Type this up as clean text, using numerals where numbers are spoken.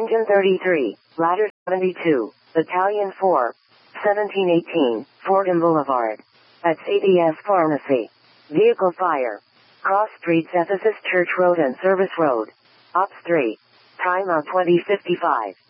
Engine 33, Ladder 72, Battalion 4, 1718, Fordham Boulevard. At CDS Pharmacy. Vehicle fire. Cross Streets, Ephesus Church Road and Service Road. Ops 3. Time on 2055.